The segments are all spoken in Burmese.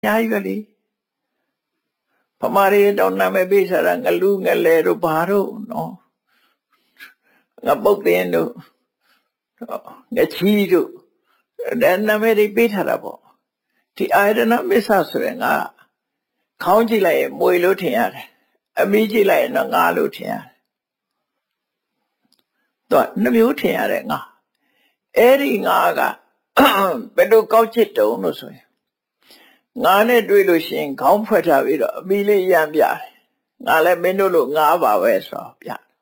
Yagally Pamari don't name be sarang a lung a letter baro, no. About the end of the cheeto. Then I made a bit horrible. The iron of Miss Asring, county like Moilutian, a meaty like an alutian. Don't know you tearing. Airing aga, but do couch it down. Nane Dwilushin, comforter with a million yam. Nala Menulu Nava Wesa.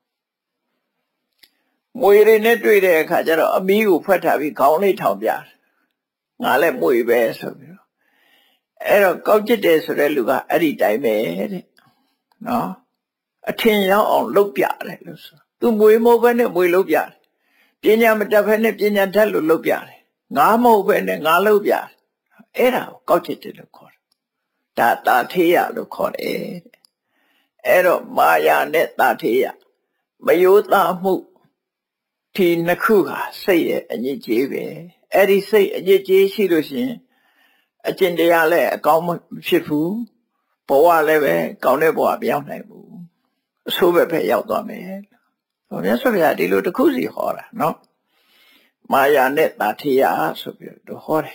Moire Netri Kajara, a mew fetavi county town yard. Nale Mui Wesa. Ero couch it is reluga at it I made. No? A 10 year on look yard. To Muimo when we look yard. Pinya Matafene Pinya Talu look yard. Namo when a Nalo yard. Era couch it look court. That here look court. Ero Maya net that here. Mayuta mu. Tinakuga say it and ye jive. Eddie say a ye shirusin. A chindiale, a common shifu. Poa leve, Kaunebo beyond them. Super pay out on me. So that's what I did to cozy horror, no? Maya net that here, so the horror.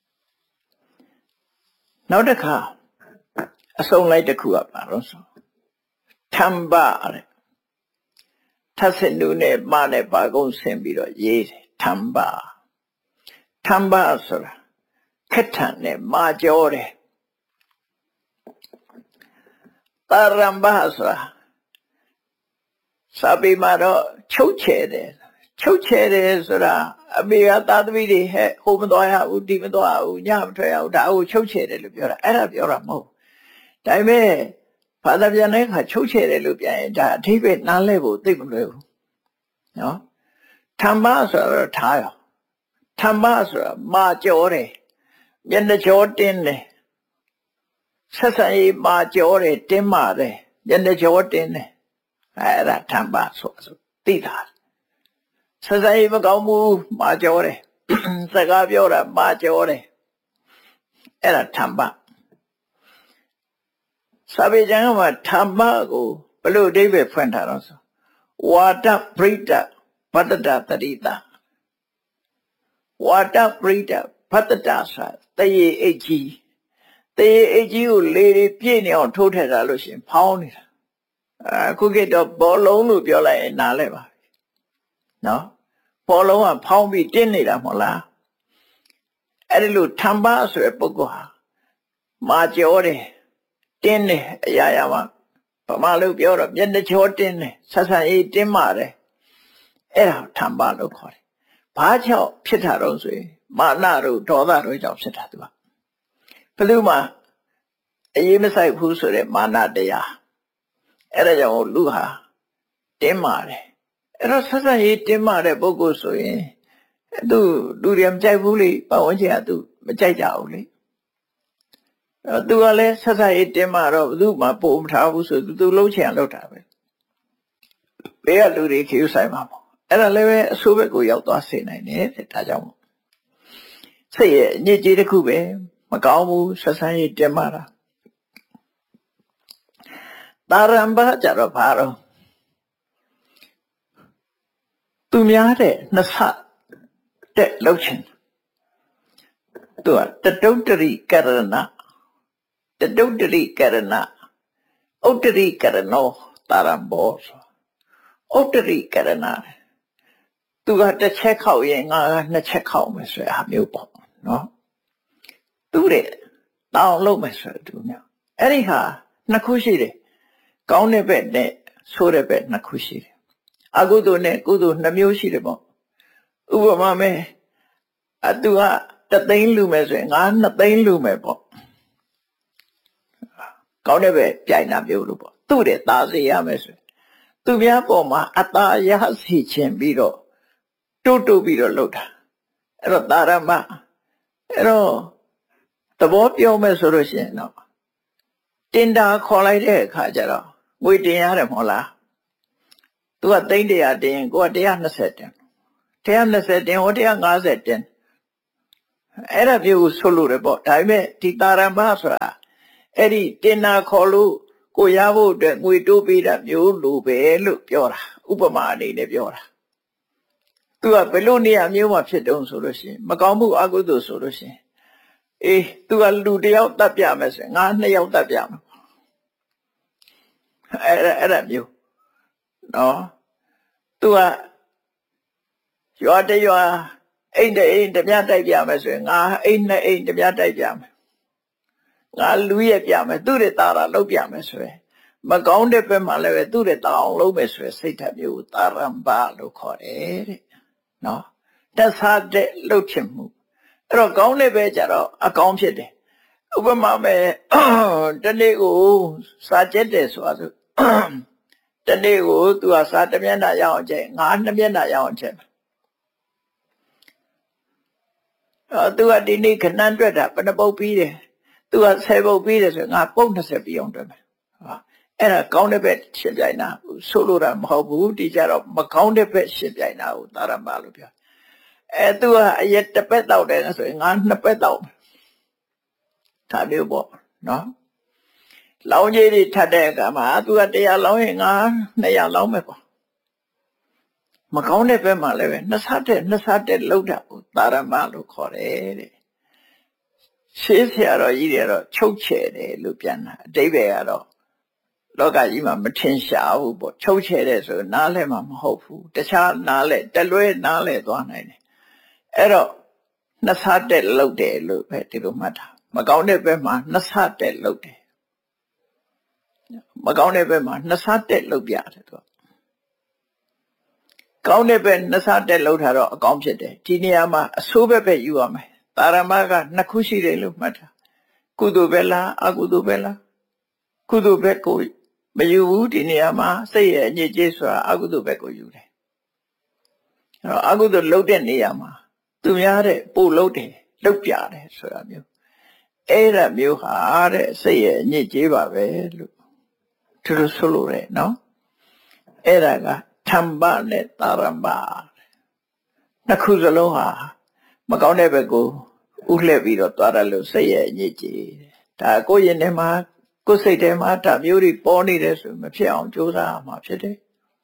Now the car. A song like the coup up, also. Tamba. Tassenune mane bagon sembiro, yes, Tamba. Tamba, sir. Ketane, majore. Tarambasa. Sabi maro, choche. Choche, sir. Abia Tadvidi, Homedoya, Udimadoa, Unyam Trail, Dao, Choche, Lupia, Arab Yoramo. Time, Father Yaneka, Choche, Lupia, Tibet, Nalevo, Tibu. No? Tambasa, Tile. Tambasa, Majore. Yenda Jordan. Sasai Majore, Timare. Yenda Jordan. Era Tambaso, Tita. Sasai Magamu, Majore. Sagaviora, Majore. Era Tamba. Sabijama Tambago, Blue David Fuentaroso. Wata Prita, Patata Tarita. Wata Prita, Patatasa, the AG. The AG lady Pieni on Total Allusion, pound. Could get a bolo lupiola in Naleva. No? Polo and pound be dinner, Mola. Edilu Tamba, Sir Pogoha. Majore. Tin Yayama. Pamalu Europe, Yenda Chotin, Sasai Timare. Era Tamba Locori. Pacho Pitarosi, Manaru, Toda Ruja of Sitatua. Paluma, a Yemasai Husure, Mana dea. Era Luha, Timare. Era Sasai Timare Bogosui. Do them Javuli, Pawanjia do, Majauli. Do a less Sasai Timaro, do my poem house, do Lochi and Lotave. Where do they kill Simon? And I live a super good out of sin, I need it. Say, Niji Kube, Macau, Sasai Temara. Taramba Jaraparo. Tumiare, Nasa, de Lochen. To the Dotary Carana. The Dotary Carana. Otary Carano, Tarambos. Otary Carana. To got the check out in a check out, Mr. Hamupo, no? Do it. Down low, Mr. Dunya. Anyhow, Nakushiri. Gaune bed net, soda bed Nakushiri. Agudu ne, Gudu, Namushiribo. Ubamame. Adua, the thing lumes, and I'm the thing lumebo. Gaune bed, Jaina Beautiful. Do it, Dazi Yames. To be a boma, Ata Yasi Chembiro. To be the load. Ero Tarama. Ero. The boat your messenger. No. Tinda collide Kajaro. We didn't mola. To a thing they are doing, go at the undersetting. The undersetting, what they are setting. အဲ့ဒါမျိုးကိုဆိုလို့ရပေါ့ဒါပေမဲ့ဒီတာရမဆိုတာအဲ့ဒီတင်နာခေါ်လို့ကိုရဖို့အတွက်ငွေတိုးပေးတာမျိုးလိုပဲလို့ပြောတာဥပမာအနေနဲ့ပြောတာသူကဘယ်လိုနေရာမျိုးမှာဖြစ်တုံးဆိုလို့ရှိရင်မကောင်းမှုအကုသိုလ်ဆိုလို့ရှိရင်အေးသူကလူတစ်ယောက်တတ်ပြမယ်ဆိုရင်ငါ2ယောက်တတ်ပြမယ်အဲ့ဒါမျိုးနော်သူကရွာတရွာအိမ်တအိမ်တပြတိုက်ပြမယ်ဆိုရင်ငါအိမ်2အိမ်တပြတိုက်ပြမယ်ငါလူရဲ့ပြမယ်သူ့ရဲ့တာရာလုပ်ပြမယ်ဆိုရင်မကောင်းတဲ့ဘက်မှာလည်းပဲသူ့ရဲ့တာအောင်လုပ်မယ်ဆိုရင်စိတ်ဓာတ်မျိုးကိုတာရမ္ပါလို့ခေါ်တယ်တဲ့နော်တဆာတဲ့လှုပ်ချင်မှုအဲ့တော့ကောင်းတဲ့ဘက်ကျတော့အကောင်းဖြစ်တယ်ဥပမာပဲတနေ့ကိုစာကျက်တယ်ဆိုတာဆိုတနေ့ကိုသူကစာတစ်မျက်နှာရအောင်ကျက်ငါ2မျက်နှာရအောင်ကျက်သူကဒီနေ့ခဏတွက်တာဘယ်နှပုတ်ပြီးတယ်သူက10ပုတ်ပြီးတယ်ဆိုငါပုတ်20ပြီးအောင်တွက်မယ်အဲ့ဒါကောင်းတဲ့ဘက်ရှင်းပြိုင်တာဆိုလိုတာမဟုတ်ဘူးဒီကြတော့မကောင်းတဲ့ဘက်ရှင်းပြိုင်တာကိုသာရမလို့ပြောသူကအရက်တစ်ပက်တောက်တယ်ဆိုရင်ငါ2ပက်တောက်ဒါမျိုးပေါ့နော်လောင်းကြီးတွေထပ်တဲ့အခါမှာသူက100လောင်းရင်ငါ200လောင်းမယ်ပေါ့မကောင်းတဲ့ဘက်မှာလည်းပဲနှစ်ဆတဲ့လောက်တာကိုသာရမလို့ခေါ်တယ်တဲ့ရှေးဆရာတော်ကြီးတွေတော့ချုပ်ချယ်တယ်လို့ပြန်တာအတိပ္ပယ်ကတော့လောကကြီးမှာမထင်ရှားဘူးပေါ့ချုပ်ချယ်တယ်ဆိုနားလဲမှာမဟုတ်ဘူးတခြားနားလဲတလွဲနားလဲသွားနိုင်တယ်အဲ့တော့နှစ်ဆတဲ့လောက်တယ်လို့ပဲဒီလိုမှတ်တာမကောင်းတဲ့ဘက်မှာနှစ်ဆတဲ့လောက်တယ်မကောင်းတဲ့ဘက်မှာနှစ်ဆတဲ့လောက်ပြတယ်သူကောင်းတဲ့ဘက်နှစ်ဆတဲ့လောက်ထားတော့အကောင်းဖြစ်တယ်ဒီနေရာမှာအဆိုးဘက်ပဲယူရမယ်တာရမက2ခုရှိတယ်လို့မှတ်တာကုသိုလ်ပဲလားအကုသိုလ်ပဲလားကုသိုလ်ဘက်ကိုမယူဘူးဒီနေရာမှာစိတ်ရဲ့အညစ်အကြေးဆိုတာအကုသိုလ်ဘက်ကိုယူတယ်အဲ့တော့အကုသိုလ်လုပ်တဲ့နေရာမှာသူများတဲ့ပို့လုပ်တယ်လုပ်ပြတယ်ဆိုတာမျိုးအဲ့ဒါမျိုးဟာတဲ့စိတ်ရဲ့အညစ်အကြေးပါပဲလို့သူတို့ဆိုလို့ရတယ်နော်အဲ့ဒါကထမ္ပနဲ့တာရမ္ပနှစ်ခုစလုံးဟာမကောင်းတဲ့ဘက်ကိုဥလှည့်ပြီးတော့သွားတယ်လို့စိတ်ရဲ့အညစ်အကြေးဒါကိုယ့်ရင်ထဲမှာကိုယ်စိတ်ထဲမှာဒါမျိုးတွေပေါ်နေတယ်ဆိုမဖြစ်အောင်ကြိုးစားရမှာဖြစ်တယ်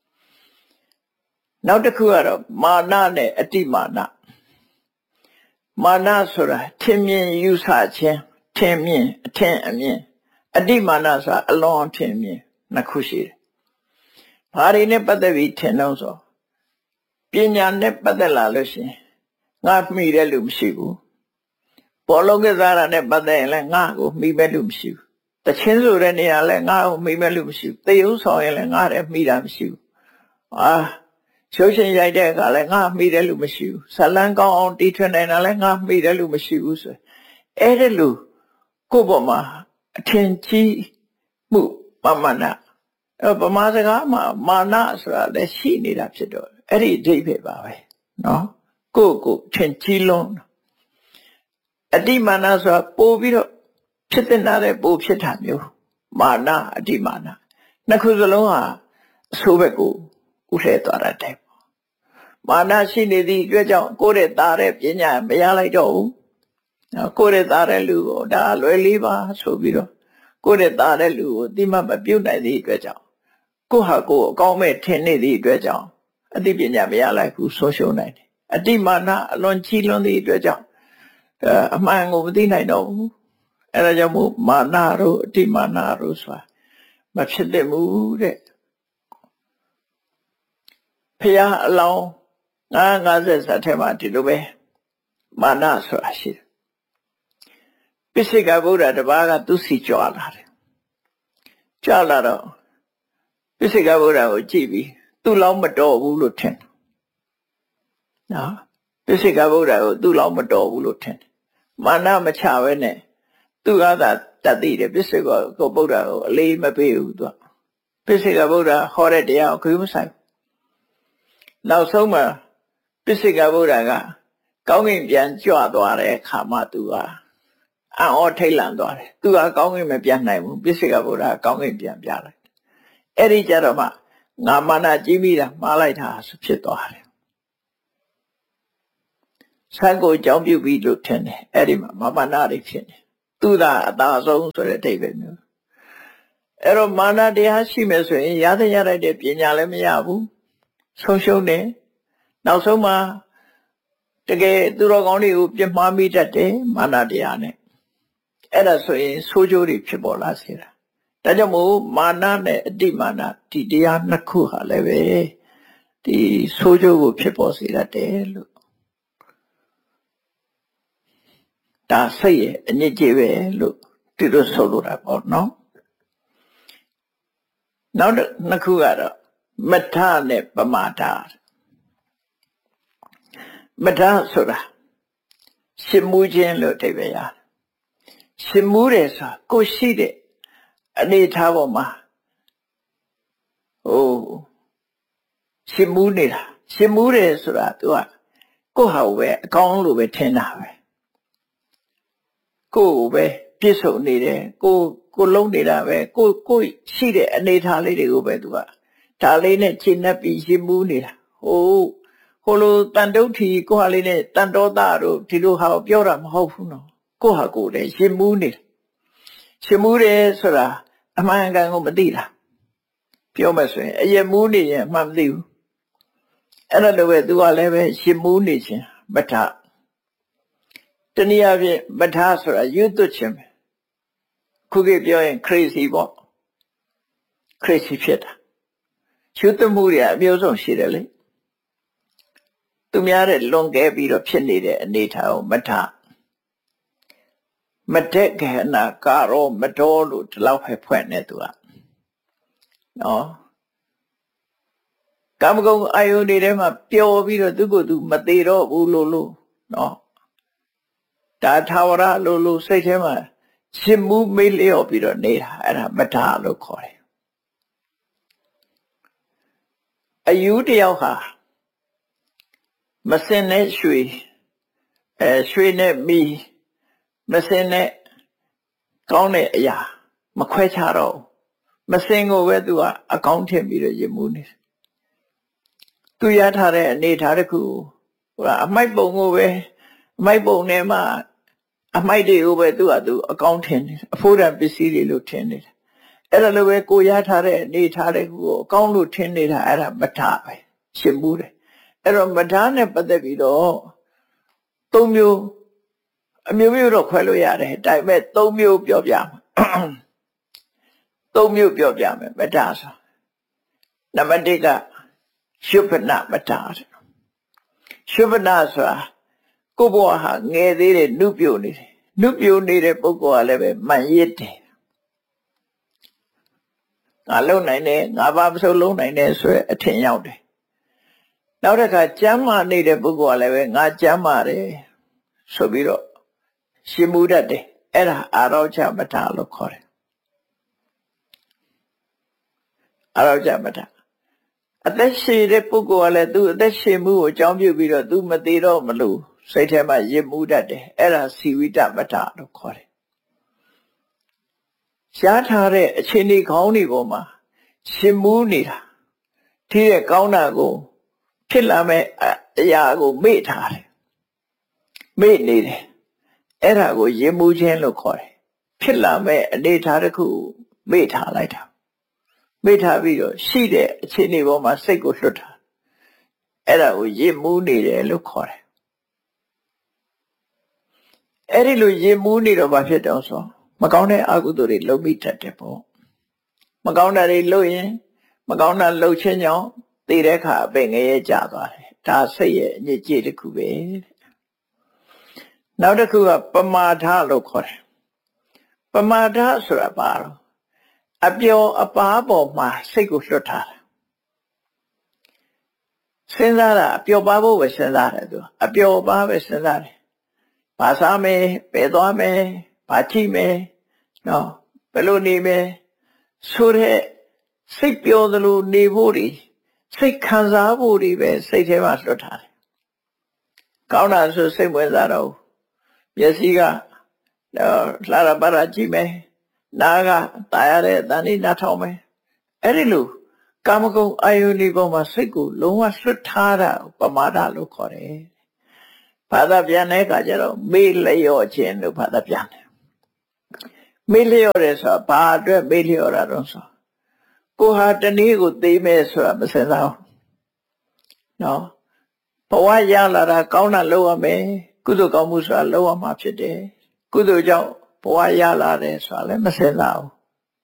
နောက်တစ်ခုကတော့မာနနဲ့အတိမာနမာနဆိုတာထင်မြင်ယူဆခြင်းထင်မြင်အထင်အမြင်အတိမာနဆိုတာအလွန်ထင်မြင်နှစ်ခုရှိတယ်ဘာတွေနဲ့ပတ်သက်ပြီးထင်တော့ဆိုပညာနဲ့ပတ်သက်လာလို့ရှိရင်ငါမှီတဲ့လူမရှိဘူးဘောလုံးကစားတာနဲ့ပတ်သက်ရင်လည်းငါ့ကိုမှီမဲ့လူမရှိဘူးတချင်းဆိုတဲ့နေရာလဲငါ့ကိုမှီမဲ့လူမရှိဘူးသေုပ်ဆောင်ရင်လည်းငါ့ရဲ့မှီတာမရှိဘူးရုပ်ရှင်ရိုက်တဲ့အခါလဲငါမှီတဲ့လူမရှိဘူးဇလန်းကောင်းအောင်တီထွင်နေတာလဲငါမှီတဲ့လူမရှိဘူးဆိုအဲ့ဒီလူကိုယ့်ပေါ်မှာအထင်ကြီးမှုမာနဗမာစကားမှာမာနဆိုတာလည်းရှိနေတာဖြစ်တော့အဲ့ဒီအဓိပ္ပာယ်ပါပဲနော်ကိုထင်ကြီးလုံးအတိမာနဆိုတာပို့ပြီးတော့ဖြစ်တဲ့ပို့ဖြစ်တာမျိုးမာနအတိမာနနှစ်ခုစလုံးဟာအဆိုးဘက်ကိုဥလှည့်သွားတတ်တယ်မာနရှိနေသည့်အတွက်ကြောင့်ကိုယ့်ရဲ့သားတဲ့ပညာမရလိုက်တော့ဘူးကိုယ့်ရဲ့သားတဲ့လူကိုဒါလွယ်လေးပါဆိုပြီးတော့ကိုယ့်ရဲ့သားတဲ့လူကိုတိမမပြုတ်နိုင်သည့်အတွက်ကြောင့်ကိုယ့်ဟာကိုယ်အကောင်းမဲ့ထင်နေသည့်အတွက်ကြောင့်အသိပညာမရလိုက်ဘူးဆုံးရှုံးနိုင်တယ်အတိမာနအလွန်ကြီးလွန်းသည့်အတွက်ကြောင့်အမှန်ကိုမသိနိုင်တော့ဘူးအဲဒါကြောင့်မို့မာနတို့အတိမာနတို့ဆိုတာမဖြစ်သင့်ဘူးတဲ့ဖရာအလောင်း50ထဲမှာဒီလိုပဲမာနဆိုတာရှိတယ်ပိစိကဗုဒ္ဓတပါးကသူစီကြွလာတယ်ကြွလာတော့ပိစိကဗုဒ္ဓကိုကြည့်ပြီးသူ့လောက်မတော်ဘူးလို့ထင်တယ်နော်ပိစိကဗုဒ္ဓကိုသူ့လောက်မတော်ဘူးလို့ထင်တယ်မာနမချပဲနဲ့သူကသာတတ်သိတယ်ပိစိကဗုဒ္ဓကိုအလေးမပေးဘူးသူကပိစိကဗုဒ္ဓဟောတဲ့တရားကိုမဆိုင်နောက်ဆုံးမှာပိစိကဗုဒ္ဓကကောင်းကင်ပြန်ကြွသွားတဲ့အခါမှသူကအံ့ဩထိတ်လန့်သွားတယ်သူကကောင်းကင်မပြန်နိုင်ဘူးပိစိကဗုဒ္ဓကကောင်းကင်ပြန်ပြလိုက်အဲ့ဒီကြတော့မှငါမာနကြီးမိတာမှားလိုက်တာဆိုဖြစ်သွားတယ်ဆန်းကိုကြောင်းပြုပြီးလို့ထင်တယ်အဲ့ဒီမှာမာမနာတွေဖြစ်နေသူသာအသာဆုံးဆိုတဲ့အဓိပ္ပာယ်မျိုးအဲ့တော့မာနတရားရှိမယ်ဆိုရင်ရသရလိုက်တဲ့ပညာလည်းမရဘူးဆုံးရှုံးတယ်နောက်ဆုံးမှာတကယ်သူတော်ကောင်းတွေကိုပြမှားမိတတ်တယ်မာနတရားနဲ့အဲ့ဒါဆိုရင်ဆိုးကျိုးတွေဖြစ်ပေါ်လာစေတာဒါကြောင့်မို့မာနနဲ့အတိမာနဒီတရားနှစ်ခုဟာလည်းပဲဒီဆိုးကျိုးကိုဖြစ်ပေါ်စေတတ်တယ်လို့ဒါစိတ်ရဲ့အညစ်အကြေးပဲလို့ဒီလိုဆိုလိုတာပေါ့နော်နောက်နှစ်ခုကတော့မထနဲ့ပမာဒမထဆိုတာရှင်မှုခြင်းလို့အဓိပ္ပာယ်ရတယ်ရှင်မှုတယ်ဆိုတာကိုရှိတဲ့အနေထားပေါ်မှာရှင်မှုနေတာရှင်မှုတယ်ဆိုတာသူကကိုဟာကိုပဲအကောင်းလို့ပဲထင်တာပဲကိုပဲပြည့်စုံနေတယ်ကိုလုံးနေတာပဲကိုရှိတဲ့အနေထားလေးတွေကိုပဲသူကဒါလေးနဲ့ရှင်းနှပ်ပြီးရှင်မှုနေတာဟိုလိုတန်တုတ်ထီကိုဟာလေးနဲ့တန်တော်သားတို့ဒီလိုဟာပြောတာမဟုတ်ဘူးနော်ကိုဟာကိုလည်းရှင်မှုနေတာရှင်မှုတယ်ဆိုတာအမှန်ကန်ကိုမသိတာပြောမှဆိုရင်အယမှုနေရင်အမှန်မသိဘူးအဲ့ဒါလိုပဲသူကလည်းပဲရှင်မှုနေခြင်းမထတနည်းအားဖြင့်မထဆိုတာယူသွတ်ခြင်းပဲခုခေတ်ပြောရင် crazy ပေါ့ crazy ဖြစ်တာယူသွတ်မှုတွေအမျိုးဆုံးရှိတယ်လေသူများတဲ့လွန်ကဲပြီးတော့ဖြစ်နေတဲ့အနေထားကိုမထမတက်ခဏကာရောမတော်လို့ဒီလောက်ပဲဖွင့်နေသူကနော်ကာမဂုဏ်အာယုန်တွေထဲမှာပျော်ပြီးတော့သူကိုယ်သူမသေးတော့ဘူးလို့နော်ဒါထာဝရလို့စိတ်ထဲမှာရှင်မှုမေ့လျော့ပြီးတော့နေတာအဲ့ဒါမထလို့ခေါ်တယ်အယူတယောက်ဟာမစင်နဲ့ရွှေနဲ့မီမစင်နဲ့ကောင်းတဲ့အရာမခွဲခြားတော့မစင်ကိုပဲသူကအကောင်းထင်ပြီးတော့ရမှုနေတယ်သူရထားတဲ့အနေထားတစ်ခုအမိုက်ပုံကိုပဲအမိုက်ပုံထဲမှာအမိုက်တွေကိုပဲသူအကောင်းထင်တယ်အဖို့တန်ပစ္စည်းတွေလို့ထင်နေတယ်အဲ့ဒါလိုပဲကိုရထားတဲ့အနေထားတစ်ခုကိုအကောင်းလို့ထင်နေတာအဲ့ဒါမထပဲရှင်မှုတယ်အဲ့တော့မထနဲ့ပတ်သက်ပြီးတော့သုံးမျိုးအမျိုးမျိုးတော့ခွဲလို့ရတယ်ဒါပေမဲ့သုံးမျိုးပြောပြမယ်သုံးမျိုးပြောပြမယ်မထဆိုနံပါတ်1ကရှုပ္ပနမထရှုပ္ပနဆိုတာကိုဘဝဟာငယ်သေးတယ်နုပြိုနေတယ်နုပြိုနေတဲ့ပုဂ္ဂိုလ်ကလည်းပဲမှန်ရစ်တယ်ငါလုံနိုင်တယ်ငါဘာမဆိုလုံနိုင်တယ်ဆိုရအထင်ရောက်တယ်နောက်တစ်ခါကျမ်းမာနေတဲ့ပုဂ္ဂိုလ်ကလည်းပဲငါကျမ်းမာတယ်ဆိုပြီးတော့ရှင်မှုတတ်တယ်အဲ့ဒါအာရောချမထလို့ခေါ်တယ်အာရောချမထအသက်ရှင်တဲ့ပုဂ္ဂိုလ်ကလည်းသူအသက်ရှင်မှုကိုအကြောင်းပြုပြီးတော့သူမသေးတော့မလို့စိတ်ထဲမှာရစ်မှုတတ်တယ်အဲ့ဒါစီဝိတမထလို့ခေါ်တယ်ရှားထားတဲ့အခြေအနေကောင်းတွေပေါ်မှာရှင်မှုနေတာဒီရဲ့ကောင်းတာကိုဖြစ်လာမဲ့အရာကိုမေ့ထားတယ်မေ့နေတယ်အဲ့ဒါကိုရစ်မှုခြင်းလို့ခေါ်တယ်ဖြစ်လာမဲ့အနေထားတစ်ခုမေ့ထားလိုက်တာမေ့ထားပြီးတော့ရှိတဲ့အခြေအနေပေါ်မှာစိတ်ကိုလွတ်တာအဲ့ဒါကိုရစ်မှုနေတယ်လို့ခေါ်တယ်အဲ့ဒီလိုရစ်မှုနေတော့ဘာဖြစ်တော့ဆိုမကောင်းတဲ့အကုသိုလ်တွေလုပ်မိတတ်တယ်ပေါ့မကောင်းတာတွေလုပ်ရင်မကောင်းတာလုပ်ခြင်းကြောင့်သိတဲ့အခါအပင်ငရဲကျသွားတယ်ဒါစိတ်ရဲ့အညစ်အကြေးတစ်ခုပဲနောက်တစ်ခုကပမာဒလို့ခေါ်တယ်ပမာဒဆိုတာဘာလို့အပျော်အပါးပေါ်မှာစိတ်ကိုလွတ်ထားတာစဉ်းစားတာအပျော်ပါဖို့ပဲစဉ်းစားတယ်သူအပျော်ပါပဲစဉ်းစားတယ်ဘာစားမယ်ဘယ်သွားမယ်ဘာကြည့်မယ်နော်ဘယ်လိုနေမယ်ဆိုတဲ့စိတ်ပျော်သလိုနေဖို့တွေစိတ်ခံစားဖို့တွေပဲစိတ်ထဲမှာလွတ်ထားတယ်ကောင်းတာဆိုစိတ်ဝင်စားတော့မျက်စိကလှရပါရကြည့်မယ်နားကတာရတဲ့အတန်လေးနားထောင်မယ်အဲ့ဒီလိုကာမဂုဏ်အာယုန်ဒီပေါ်မှာစိတ်ကိုလုံးဝလွတ်ထားတာပမာဒလို့ခေါ်တယ်။ဘာဘာသာပြန်တဲ့အခါကျတော့မေ့လျော့ခြင်းလို့ဘာသာပြန်တယ်မေ့လျော့တယ်ဆိုတာဘာအတွက်မေ့လျော့တာတော့ဆိုကိုဟာတနည်းကိုသိမဲ့ဆိုတာမစင်စားဘူးနော်ဘဝရလာတာကောင်းတာလုပ်ရမယ်ကုသိုလ်ကောင်းမှုဆိုတာလုပ်ရမှာဖြစ်တယ်ကုသိုလ်ကြောင့်ဘဝရလာတယ်ဆိုတာလည်းမစင်စားဘူး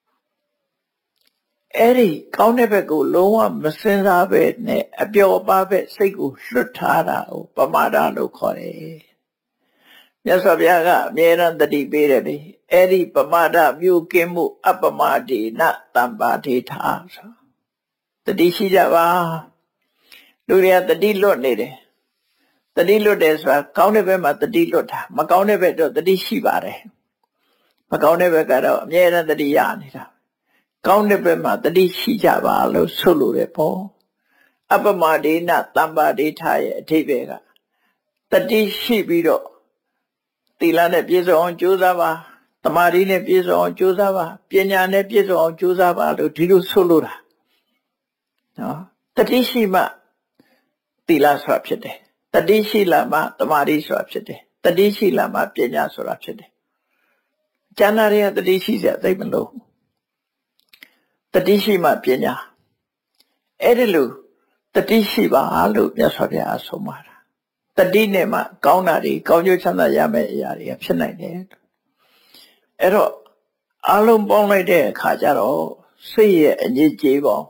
အဲ့ဒီကောင်းတဲ့ဘက်ကိုလုံးဝမစင်စားပဲနဲ့အပျော်ပါပဲစိတ်ကိုလွတ်ထားတာကိုပမာဒလို့ခေါ်တယ်မြတ်စွာဘုရားကအမြဲတမ်းတတိပေးတယ်လေအဲ့ဒီပမာဒမျိုးကင်းမှုအပမဒေနတမ္ပါဒေထာဆိုတတိရှိကြပါလူတွေကတတိလွတ်နေတယ်တတိလွတ်တယ်ဆိုတာကောင်းတဲ့ဘက်မှာတတိလွတ်တာမကောင်းတဲ့ဘက်တော့တတိရှိပါတယ်မကောင်းတဲ့ဘက်ကတော့အမြဲတမ်းတတိရနေတာကောင်းတဲ့ဘက်မှာတတိရှိကြပါလို့ဆိုလိုတယ်ပေါ့အပမဒေနတမ္ပါဒေထာရဲ့အဓိပ္ပာယ်ကတတိရှိပြီးတော့သီလနဲ့ပြည့်စုံအောင်ကြိုးစားပါသမာဓိနဲ့ပြည့်စုံအောင်ကြိုးစားပါပညာနဲ့ပြည့်စုံအောင်ကြိုးစားပါလို့ဒီလိုဆိုလိုတာနော်တတိရှိမှသီလဆိုတာဖြစ်တယ်တတိရှိလာမှသမာဓိဆိုတာဖြစ်တယ်တတိရှိလာမှပညာဆိုတာဖြစ်တယ်ကျန်တာတွေကတတိရှိစရာသိမလို့တတိရှိမှပညာအဲ့ဒီလိုတတိရှိပါလို့မြတ်စွာဘုရားဆုံးပါတာတတိနဲ့မှကောင်းတာတွေကောင်းကျိုးချမ်းသာရမယ့်အရာတွေကဖြစ်နိုင်တယ်အဲ့တော့အလုံးပေါင်းလိုက်တဲ့အခါကျတော့စိတ်ရဲ့အညစ်အကြေးပေါင်း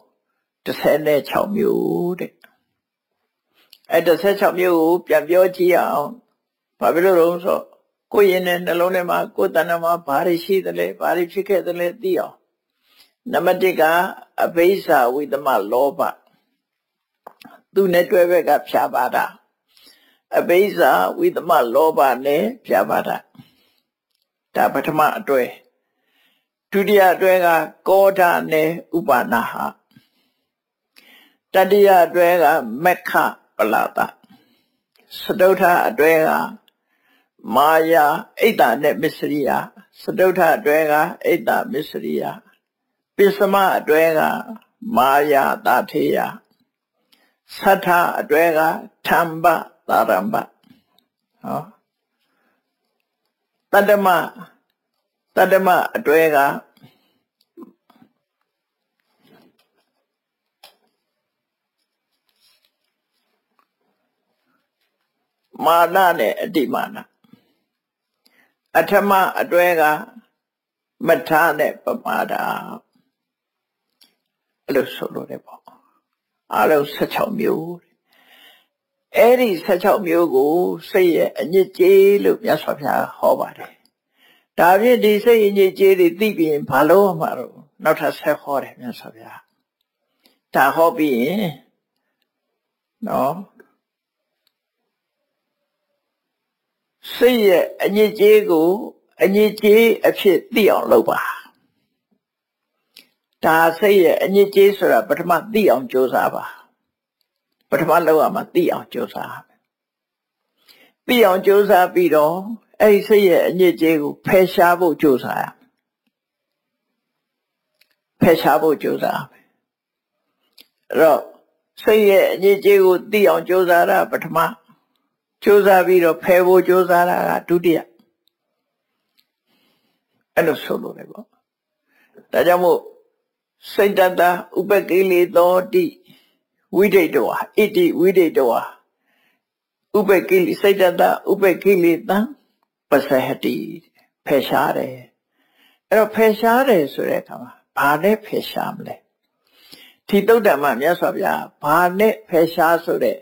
16မျိုးတဲ့အဲ့16မျိုးကိုပြန်ပြောကြည့်အောင်ဘာဖြစ်လို့လဲဆိုကိုယ်ရင်နဲ့နှလုံးထဲမှာကိုယ်တဏ္ဍာမှာဘာတွေရှိသလဲဘာတွေဖြစ်ခဲ့သလဲသိအောင်နံပါတ်1ကအဘိဇ္ဇဝိသမလောဘသူနဲ့တွဲဘက်ကဖြာပါတာအဘိဇ္ဇဝိသမလောဘနဲ့ဖြာပါတာဒါပထမအတွဲဒုတိယအတွဲကကောဓာနဲ့ဥပါနာဟတတိယအတွဲကမက္ခပလာတစတုထအတွဲကမာယာအိတ်တာနဲ့မစ္စရိယစတုထအတွဲကအိတ်တာမစ္စရိယပစ္စမအတွဲကမာယာတာထေယသတ္ထအတွဲကထမ္ပသာရမ္ပဟောတတ္တမအတွဲကမာနနဲ့အတိမာနအထမအတွဲကမထနဲ့ပမာဒအဲ့လိုဆိုလို့တယ်ပေါ့အားလုံး16မျိုးအဲ့ဒီ16မျိုးကိုစိတ်ရဲ့အညစ်အကြေးလို့မြတ်စွာဘုရားဟောပါတယ်ဒါဖြင့်ဒီစိတ်အညစ်အကြေးတွေသိပြီးရင်ဘာလို့မှတော့နောက်ထပ်ဆက်ဟောတယ်မြတ်စွာဘုရားဒါဟောပြီးရင်နော်စိတ်ရဲ့အညစ်အကြေးကိုအညစ်အကြေးအဖြစ်သိအောင်လုပ်ပါဒါစိတ်ရဲ့အညစ်အကြေးဆိုတာပထမသိအောင်ကြိုးစားပါပထမလုပ်ရမှာသိအောင်ကြိုးစားသိအောင်ကြိုးစားပြီးတော့အဲ့ဒီစိတ်ရဲ့အညစ်အကြေးကိုဖယ်ရှားဖို့ကြိုးစားရဖယ်ရှားဖို့ကြိုးစားအဲ့တော့စိတ်ရဲ့အညစ်အကြေးကိုသိအောင်ကြိုးစားတာပထမကြိုးစားပြီးတော့ဖယ်ဖို့ကြိုးစားတာကဒုတိယအဲ့လိုဆိုလို့လေပေါ့ဒါကြောင့်မို့စိတ်တတဥပကိလေသောတိဝိဒိတောဣတိဝိဒိတောဥပကိလေစိတ်တတဥပကိလေတံပစဟတိဖယ်ရှားတယ်အဲ့တော့ဖယ်ရှားတယ်ဆိုတဲ့အခါမှာဘာနဲ့ဖယ်ရှားမလဲဒီသုတ္တမမြတ်စွာဘုရားဘာနဲ့ဖယ်ရှားဆိုတဲ့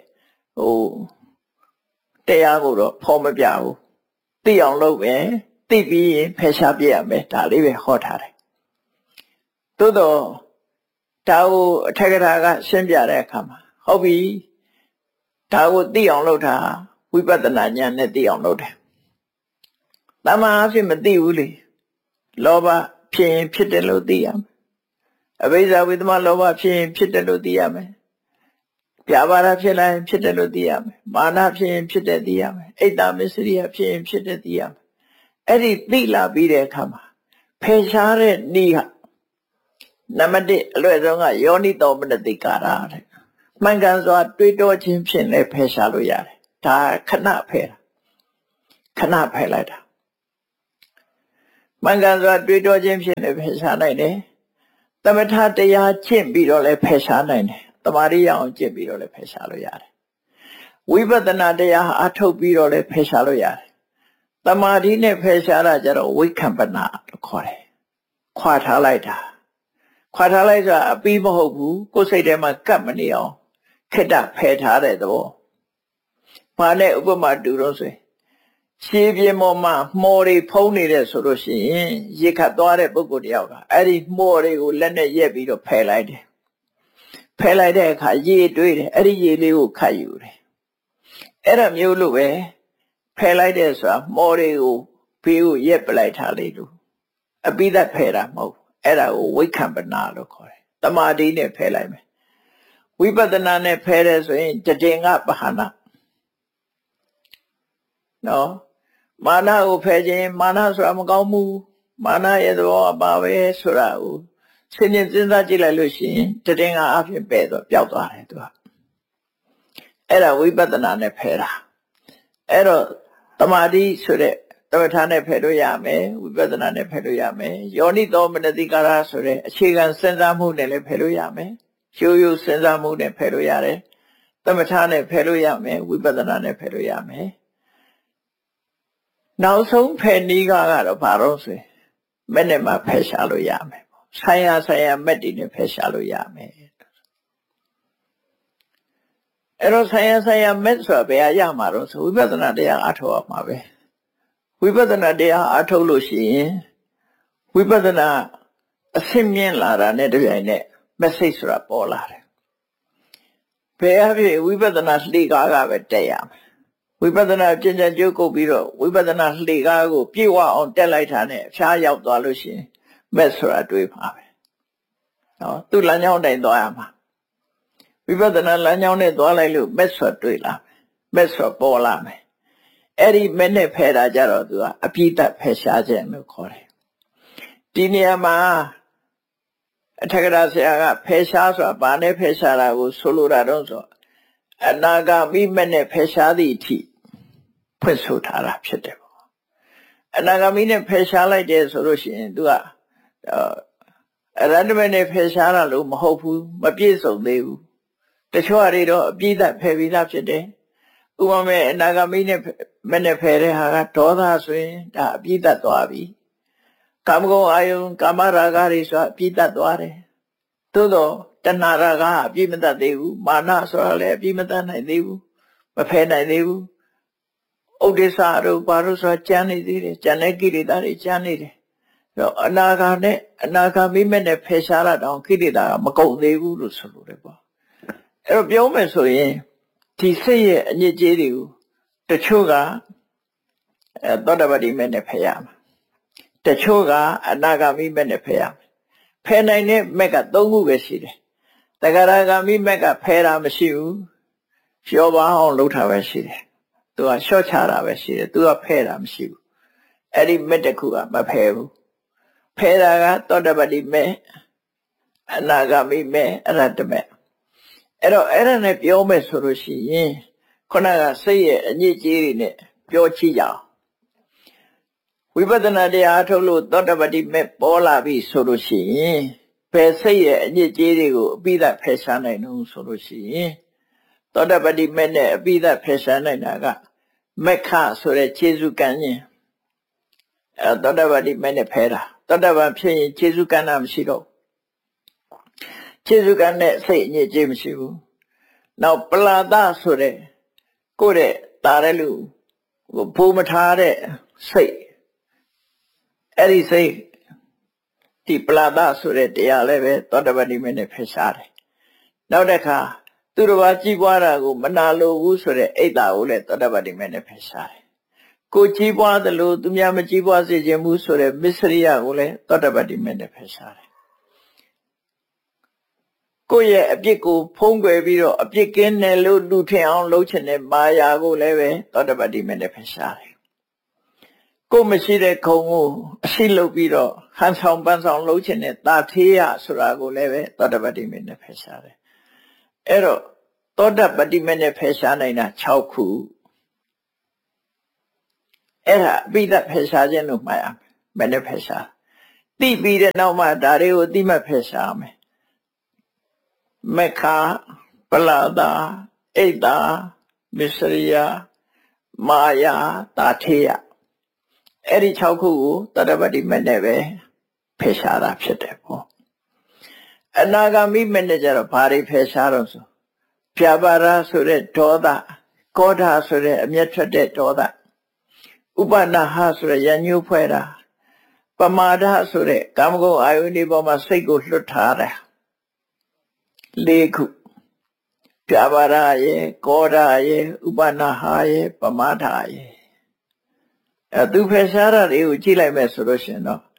တရားကိုတော့ဖော်မပြဘူးသိအောင်လုပ်မယ်သိပြီးရင်ဖယ်ရှားပြရမယ်ဒါလေးပဲဟောထားတယ်သို့တော့ဒါကိုအထက်ကထာကရှင်းပြတဲ့အခါမှာဟုတ်ပြီဒါကိုသိအောင်လုပ်တာဝိပဿနာဉာဏ်နဲ့သိအောင်လုပ်တယ်တမန်အဖြစ်မသိဘူးလေလောဘဖြစ်ရင်ဖြစ်တယ်လို့သိရမယ်အဘိဇ္ဇဝိသမလောဘဖြစ်ရင်ဖြစ်တယ်လို့သိရမယ်ပြာပါဒဖြစ်လိုက်ရင်ဖြစ်တယ်လို့သိရမယ်မာနဖြစ်ရင်ဖြစ်တယ်သိရမယ်အိတ်တမစ္စရိယဖြစ်ရင်ဖြစ်တယ်သိရမယ်အဲ့ဒီသိလာပြီးတဲ့အခါမှာဖယ်ရှားတဲ့နည်းဟာနံပါတ်1အလွယ်ဆုံးကယောနိသောမနတိကာရတဲ့မှန်ကန်စွာတွေးတောခြင်းဖြင့်လည်းဖယ်ရှားလို့ရတယ်ဒါခဏဖယ်တာခဏဖယ်လိုက်တာမှန်ကန်စွာတွေးတောခြင်းဖြင့်လည်းဖယ်ရှားနိုင်တယ်သမထတရားကျင့်ပြီးတော့လည်းဖယ်ရှားနိုင်တယ်တမာရိယအောင်ကျင့်ပြီးတော့လည်းဖယ်ရှားလို့ရတယ်ဝိပဿနာတရားအထုတ်ပြီးတော့လည်းဖယ်ရှားလို့ရတယ်တမာတိနဲ့ဖယ်ရှားတာကြတော့ဝိက္ခပနာလို့ခေါ်တယ်ခွာထားလိုက်တာခွာထားလိုက်ဆိုတာအပြီးမဟုတ်ဘူးကိုယ်စိတ်ထဲမှာကပ်မနေအောင်ခိတ္တဖယ်ထားတဲ့သဘောဘာနဲ့ဥပမာတူတော့ဆိုရှည်ပြင်းပေါ်မှာမှော်တွေဖုံးနေတဲ့ဆိုလို့ရှိရင်ရေခတ်သွားတဲ့ပုဂ္ဂိုလ်တယောက်ကအဲ့ဒီမှော်တွေကိုလက်နဲ့ရက်ပြီးတော့ဖယ်လိုက်တယ်ဖယ်လိုက်တဲ့အခါရေတွေးတယ်အဲ့ဒီရေလေးကိုခတ်ယူတယ်အဲ့ဒါမျိုးလို့ပဲဖယ်လိုက်တဲ့ဆိုတာမှော်တွေကိုဘေးကိုရက်ပလိုက်ထားလေလို့အပိသက်ဖယ်တာမဟုတ်အဲ့ဒါကိုဝိက္ခပနာလို့ခေါ်တယ်တမာတိနဲ့ဖယ်လိုက်မယ်ဝိပဿနာနဲ့ဖယ်တယ်ဆိုရင်တတင်္ဂပဟာနာနော်မာနကိုဖယ်ခြင်းမာနဆိုတာမကောင်းဘူးမာနရဲ့သဘောအပါပဲဆိုတာကိုစဉ်းကျင်စဉ်းစားကြည့်လိုက်လို့ရှိရင်တတင်္ဂအဖြစ်ပဲတော့ပျောက်သွားတယ်သူကအဲ့ဒါဝိပဿနာနဲ့ဖယ်တာအဲ့တော့တမာတိဆိုတဲ့သမထနဲ့ဖယ်လို့ရမယ်ဝိပဿနာနဲ့ဖယ်လို့ရမယ်ယောနိသောမနတိကာရဆိုတဲ့အခြေခံစဉ်းစားမှုနဲ့လည်းဖယ်လို့ရမယ်ရိုးရိုးစဉ်းစားမှုနဲ့ဖယ်လို့ရတယ်သမထနဲ့ဖယ်လို့ရမယ်ဝိပဿနာနဲ့ဖယ်လို့ရမယ်နောက်ဆုံးဖယ်နည်းကတော့ဘာလို့ဆိုမက်နဲ့မှဖယ်ရှားလို့ရမယ်ဆိုင်ရာမက်တွေနဲ့ဖယ်ရှားလို့ရမယ်အဲ့တော့ဆိုင်ရာမက်ဆိုတာဘယ်ရမှာတော့ဆိုဝိပဿနာတရားအထောက်အမှာပဲဝိပဿနာတရားအထုတ်လို့ရှိရင်ဝိပဿနာအဆင့်မြင့်လာတာနဲ့တပြိုင်နက် message ဆိုတာပေါ်လာတယ်ဘယ်အဖြစ်ဝိပဿနာလှေကားကပဲတက်ရမယ်ဝိပဿနာကျင့်ကြံကြိုးကုပ်ပြီးတော့ဝိပဿနာလှေကားကိုပြည့်ဝအောင်တက်လိုက်တာနဲ့အဖျားရောက်သွားလို့ရှိရင် message ဆိုတာတွေးပါပဲနော်သူ့လမ်းကြောင်းတိုင်းသွားရမှာဝိပဿနာလမ်းကြောင်းနဲ့သွားလိုက်လို့ message ဆိုတာတွေးလာမယ် message ဆိုတာပေါ်လာမယ်အဲ့ဒီမဲ့နဲ့ဖယ်တာကြတော့သူကအပြိတ္တဖယ်ရှားခြင်းလို့ခေါ်တယ်ဒီနေရာမှာအထက်ကရာဆရာကဖယ်ရှားဆိုတာဘာနဲ့ဖယ်ရှားတာကိုဆိုလိုတာတော့ဆိုအနာဂါမိမဲ့နဲ့ဖယ်ရှားသည့်အထိဖွင့်ဆိုထားတာဖြစ်တယ်ပေါ့အနာဂါမိနဲ့ဖယ်ရှားလိုက်တယ်ဆိုလို့ရှိရင်သူကအရဟတမဲ့နဲ့ဖယ်ရှားတာလို့မဟုတ်ဘူးမပြည့်စုံသေးဘူးတချို့အရေးတော့အပြိတ္တဖယ်ပြီးသားဖြစ်တယ်ဥပမာအနာဂါမိနဲ့မနဲ့ဖယ်တဲ့ဟာကဒေါသဆိုရင်ဒါအပြိတ္တသွားပြီကာမဂုဏ်အာယုံကာမရာဂတွေဆိုတာအပြိတ္တသွားတယ်သို့တော့တဏှာရာဂအပြိမတတ်သေးဘူးမာနဆိုတာလည်းအပြိမတတ်နိုင်သေးဘူးမဖယ်နိုင်သေးဘူးဥဒိစ္စတို့ဘာလို့ဆိုတာကြမ်းနေသေးတယ်ကြံတဲ့ကိလေသာတွေကြမ်းနေတယ်တော့အနာဂါမိမဲ့နဲ့ဖယ်ရှားတာတောင်ကိလေသာကမကုန်သေးဘူးလို့ဆိုလိုတယ်ပေါ့အဲ့တော့ပြောမယ်ဆိုရင်ဒီစိတ်ရဲ့အညစ်အကြေးတွေကိုတချို့ကသောတပတိမဲ့နဲ့ဖယ်ရမှာတချို့ကအနာဂါမိမဲ့နဲ့ဖယ်ရမှာဖယ်နိုင်တဲ့မက်က၃ခုပဲရှိတယ်တဂရဂါမိမက်ကဖယ်တာမရှိဘူးလျှော့ပါအောင်လုပ်တာပဲရှိတယ်သူကလျှော့ချတာပဲရှိတယ်သူကဖယ်တာမရှိဘူးအဲ့ဒီမက်တစ်ခုကမဖယ်ဘူးဖယ်တာကသောတပတိမဲ့အနာဂါမိမဲ့အရဟတမဲ့အဲ့တော့အဲ့ဒါနဲ့ပြောမယ်ဆိုလို့ရှိရင်ခုနကစိတ်ရဲ့အညစ်အကြေးတွေနဲ့ပြောကြည့်ကြအောင်ဝိပဿနာတရားထုတ်လို့သောတပတိမဲ့ပေါ်လာပြီဆိုလို့ရှိရင်ဘယ်စိတ်ရဲ့အညစ်အကြေးတွေကိုအပိဓာဖယ်ရှားနိုင်လို့ဆိုလို့ရှိရင်သောတပတိမဲ့နဲ့အပိဓာဖယ်ရှားနိုင်တာကမက္ခဆိုတဲ့ခြေစုကံခြင်းသောတပတိမဲ့နဲ့ဖယ်တာသောတပန်ဖြစ်ရင်ခြေစုကံတာမရှိတော့ခြေစုကံနဲ့စိတ်အညစ်အကြေးမရှိဘူးနောက်ပလာဒဆိုတဲ့ကိုယ့်တဲ့တာတဲ့လူဘိုးမထားတဲ့စိတ်အဲ့ဒီစိတ်ဒီပလာဒဆိုတဲ့တရားလည်းပဲသောတပတိမဲ့နဲ့ဖယ်ရှားတယ်နောက်တစ်ခါသူတစ်ပါးကြီးပွားတာကိုမနာလိုဘူးဆိုတဲ့အိတ်တာကိုလည်းသောတပတိမဲ့နဲ့ဖယ်ရှားတယ်ကိုကြီးပွားသလိုသူများမကြီးပွားစေခြင်းဘူးဆိုတဲ့မစ္စရိယကိုလည်းသောတပတိမဲ့နဲ့ဖယ်ရှားတယ်ကိုယ့်ရဲ့အပြစ်ကိုဖုံးကွယ်ပြီးတော့အပြစ်ကင်းတယ်လို့လူထင်အောင်လုပ်ချင်တဲ့မာယာကိုလည်းပဲသောတပတိမဲ့နဲ့ဖယ်ရှားတယ်ကိုမရှိတဲ့ခုံကိုအရှိလုပ်ပြီးတော့ဟန်ဆောင်ပန်းဆောင်လုပ်ချင်တဲ့တာထေးရဆိုတာကိုလည်းပဲသောတပတိမဲ့နဲ့ဖယ်ရှားတယ်အဲ့တော့သောတပတိမဲ့နဲ့ဖယ်ရှားနိုင်တာ6ခုအဲ့ဒါအပိဓာဖယ်ရှားခြင်းလို့မှတ်ရမယ်ဘယ်နဲ့ဖယ်ရှားသိပြီးတဲ့နောက်မှဒါတွေကိုသိမှဖယ်ရှားမယ်မက္ခပလာဒဣဒ္ဓမစ္စရိယမာယာတာထေယအဲ့ဒီ6ခုကိုတတ္တပတ္တိမဲ့နဲ့ပဲဖယ်ရှားတာဖြစ်တယ်ပေါ့အနာဂါမိမဲ့နဲ့ကျတော့ဘာတွေဖယ်ရှားတော့ဆိုပြပါရဆိုတဲ့ဒေါသကောဓာဆိုတဲ့အမျက်ထွက်တဲ့ဒေါသဥပနာဟဆိုတဲ့ရညှိုးဖွဲ့တာပမာဒဆိုတဲ့ကာမဂုဏ်အာယုန်ဒီပေါ်မှာစိတ်ကိုလွတ်ထားတယ်၄ခုပြပါရရဲ့ကောဓာရဲ့ဥပနာဟရဲ့ပမာဒရဲ့သူဖယ်ရှားတာတွေကိုကြည့်လိုက်မယ်ဆိုလို့ရှိရင်တော့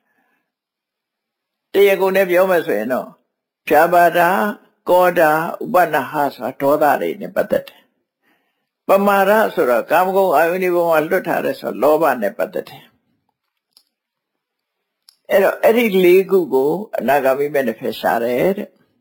တရားကုန်နဲ့ပြောမယ်ဆိုရင်တော့ပြပါဒကောဓာဥပနာဟဆိုတာဒေါသတွေနဲ့ပတ်သက်တယ်ပမာဒဆိုတော့ကာမဂုဏ်အာယုန်ဒီပေါ်မှာလွတ်ထားတယ်ဆိုတော့လောဘနဲ့ပတ်သက်တယ်အဲ့တော့အဲ့ဒီ၄ခုကိုအနာဂါမိမဲ့နဲ့ဖယ်ရှားတယ်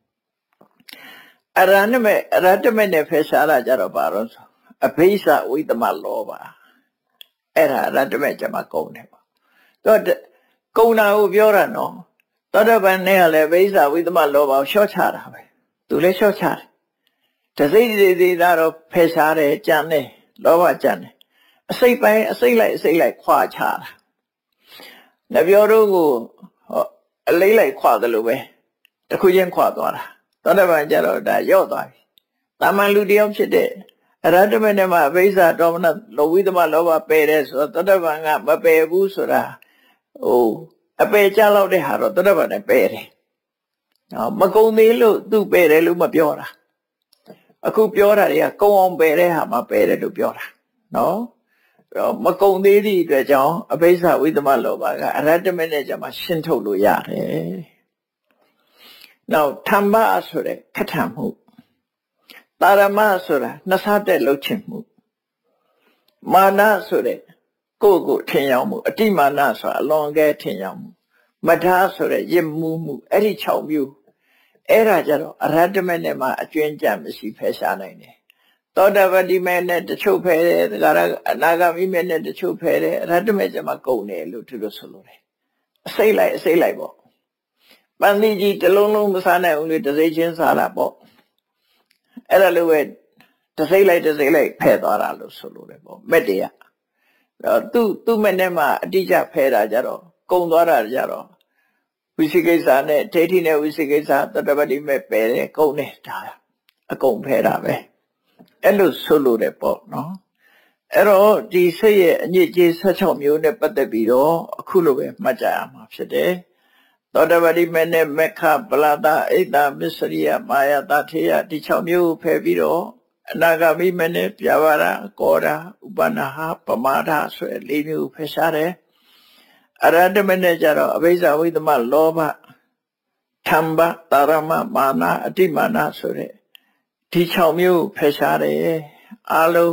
တဲ့အရဟတမေနဲ့ဖယ်ရှားတာကြတော့ဘာလို့ဆိုအဘိဓဝိသမလောဘအဲ့ဒါအရဟတမေကျမှကုန်တယ်ပေါ့တော့ကုန်တာကိုပြောတာနော်သောတပန်နဲ့ကလည်းအဘိဓဝိသမလောဘကိုလျှော့ချတာပဲသူလည်းလျှော့ချတယ်တစိတ်သေးတော့ဖယ်ရှားတယ်ကြံတယ်လောဘကြံတယ်အစိတ်ပိုင်းအစိတ်လိုက်ခွာချတာနပြောတို့ကိုအလေးလိုက်ခွာတယ်လို့ပဲတစ်ခုချင်းခွာသွားတာသောတပန်ကျတော့ဒါရော့သွားပြီတာမန်လူတယောက်ဖြစ်တဲ့အရဟတမေနဲ့မှအဘိဓဒေါမနလောဝိသမလောဘပယ်တယ်ဆိုတော့သောတပန်ကမပယ်ဘူးဆိုတာအပယ်ကြလောက်တဲ့ဟာတော့သောတပန်နဲ့ပယ်တယ်မကုံသေးလို့သူပယ်တယ်လို့မပြောတာအခုပြောတာတွေကကုံအောင်ပယ်တဲ့ဟာမှပယ်တယ်လို့ပြောတာနော်မကုံသေးသည့်အတွက်ကြောင့်အဘိဓဝိသမလောဘကအရဟတမေနဲ့ကျမှရှင်းထုတ်လို့ရတယ်နောက်ဓမ္မဆိုတဲ့ခက်ထန်မှုတာရမဆိုတာနှစ်ဆတဲ့လှုပ်ချင်မှုမာနဆိုတဲ့ကိုယ်ထင်ရောက်မှုအတိမာနဆိုတာအလွန်ကဲထင်ရောက်မှုမထာဆိုတဲ့ရစ်မှုမှုအဲ့ဒီ6မျိုးအဲ့ဒါကြတော့အရဟတမေနဲ့မှအကျွင်းကြံမရှိဖယ်ရှားနိုင်တယ်သောတပတ္တိမေနဲ့တချို့ဖယ်တယ်ဒါကြအနာဂါမိမေနဲ့တချို့ဖယ်တယ်အရဟတမေကျမှကုန်တယ်လို့သူတို့ဆိုလို့တယ်အစိတ်လိုက်ပေါ့ပန်းသီးကြီးတစ်လုံးလုံးမစားနိုင်ဘူးလေတစ်စိတ်ချင်းစားတာပေါ့အဲ့ဒါလိုပဲတစ်စိတ်လိုက်ဖယ်သွားတာလို့ဆိုလို့တယ်ပေါ့မက်တရသူ့မက်နဲ့မှအတိအကျဖယ်တာကြတော့ကုန်သွားတာကြတော့ဝိသိကိစ္စနဲ့ဒိဋ္ဌိနဲ့ဝိသိကိစ္စတတ္တပတ္တိမဲ့ပယ်တယ်ကုန်တယ်ဒါအကုန်ဖယ်တာပဲအဲ့လိုဆိုလို့တယ်ပေါ့နော်အဲ့တော့ဒီစိတ်ရဲ့အညစ်အကြေး16မျိုးနဲ့ပတ်သက်ပြီးတော့အခုလိုပဲမှတ်ကြရမှာဖြစ်တယ်သောတပတ္တိမေနဲ့မက္ခပလာဒဣဒ္ဓမစ္စရိယမာယာတာထေယဒီ6မျိုးဖယ်ပြီးတော့အနာဂါမိမေနဲ့ပြပါရကောဓာဥပနာဟပမာဒဆိုတဲ့၄မျိုးဖယ်ရှားတယ်အရဟတမေနဲ့ကြတော့အဘိဓဝိသမလောဘဓမ္မတာရမမာနအတိမာနဆိုတဲ့ဒီ6မျိုးဖယ်ရှားတယ်အလုံး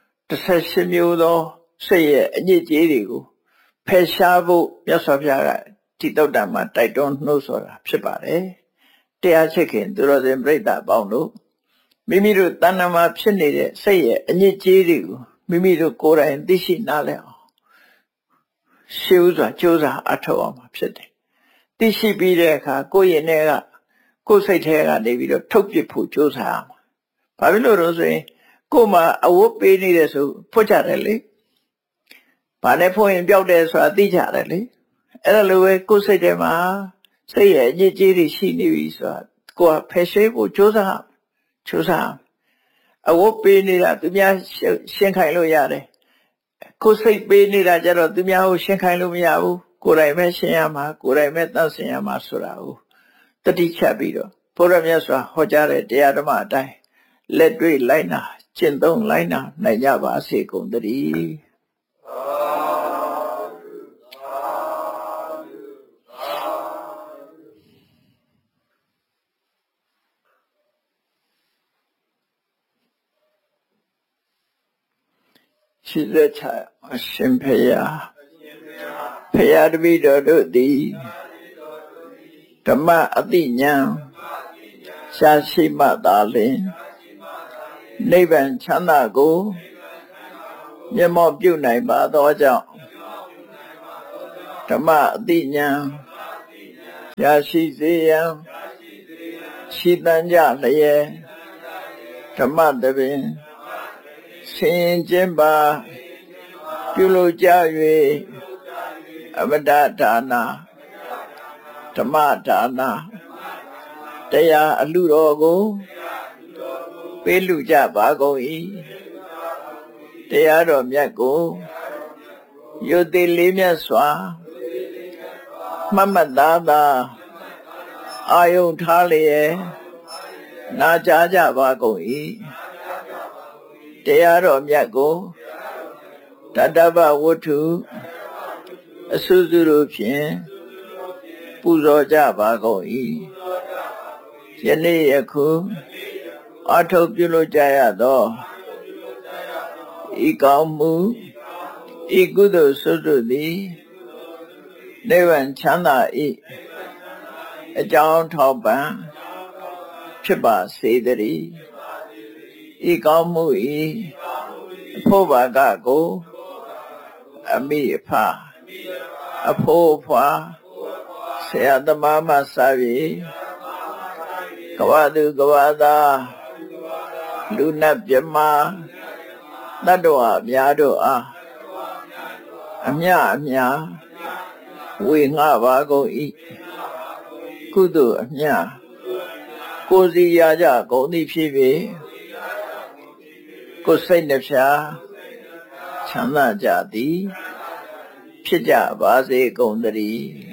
18မျိုးသောစိတ်ရဲ့အညစ်အကြေးတွေကိုဖယ်ရှားဖို့မြတ်စွာဘုရားကဒီတုတ်တံမှာတိုက်တွန်းနှိုးဆော်တာဖြစ်ပါတယ်တရားချစ်ခင်သူတော်စင်ပြိဿအပေါင်းတို့မိမိတို့တဏ္ဍာမှာဖြစ်နေတဲ့စိတ်ရဲ့အညစ်အကြေးတွေကိုမိမိတို့ကိုယ်တိုင်သိရှိနားလည်အောင်ရှေးဥစွာကြိုးစားအထောက်အမှာဖြစ်တယ်သိရှိပြီးတဲ့အခါကိုယ့်ရဲ့နဲ့ကကိုယ်စိတ်ထဲကနေပြီးတော့ထုတ်ပစ်ဖို့ကြိုးစားရမှာဘာဖြစ်လို့လဲဆိုရင်ကိုယ်မှာအဝတ်ပေးနေတယ်ဆိုဖွတ်ကြတယ်လေဘာနဲ့ဖွင့်ရင်ပျောက်တယ်ဆိုတာသိကြတယ်လေအဲ့ဒါလိုပဲကိုယ်စိတ်ထဲမှာစိတ်ရဲ့အညစ်အကြေးတွေရှိနေပြီဆိုတာကိုယ်ကဖယ်ရှားဖို့ကြိုးစားအဝတ်ပေးနေတာသူများရှင်းခိုင်းလို့ရတယ်ကိုယ်စိတ်ပေးနေတာကြတော့သူများကိုရှင်းခိုင်းလို့မရဘူးကိုယ်တိုင်ပဲရှင်းရမှာကိုယ်တိုင်ပဲသတ်ဆင်ရမှာဆိုတာကိုတတိချက်ပြီးတော့ဘုရားမြတ်စွာဟောကြားတဲ့တရားဓမ္မအတိုင်းလက်တွေ့လိုက်နာကျင့်သုံးလိုက်နာနိုင်ကြပါစေကုန်သတည်းရှိသက်ချအရှင်ဖေယဖေယတပိတော်တို့သည်ဓမ္မအတိညာရှားရှိမှသာလျှင်နိဗ္ဗာန်ချမ်းသာကိုမျက်မှောက်ပြုနိုင်ပါသောကြောင့်ဓမ္မအတိညာရရှိစေရန်ရှိတန်ကြလျက်ဓမ္မတပင်ဆင်ကျင်းပါပြုလုပ်ကြ၍အမတဒါနာဓမ္မဒါနာတရားအလှတော်ကိုပေးလူကြပါကုန်၏တရားတော်မြတ်ကိုယုတ်တိလေးမြတ်စွာမှတ်မှတ်သားသားအာယုန်ထားလျက်နာကြားကြပါကုန်၏တရားတော်မြတ်ကိုတတ္တဗဝတ္ထုအစုစုတို့ဖြင့်ပူဇော်ကြပါကုန်၏ယနေ့ယခုအထောက်ပြုလို့ကြရသောဤကောင်းမှုဤကုသိုလ်စွတ်တို့သည်နိဗ္ဗာန်ချမ်းသာ၏အကြောင်းထောက်ပံ့ဖြစ်ပါစေတည်းဤကောင်းမှု၏အဖို့ဘာကကိုအမိအဖအဖိုးအဖွာဆရာသမားမှစ၍ကဝသူကဝသားလူနတ်မြမတတ္တဝအများတို့အားအမြအမြဝေငှပါကုန်၏ကုသိုလ်အမြကိုယ်စီရကြကုန်သည်ဖြစ်၍ကိုယ်စိတ်နှဖျားချမ်းသာကြသည်ဖြစ်ကြပါစေကုန်သတည်း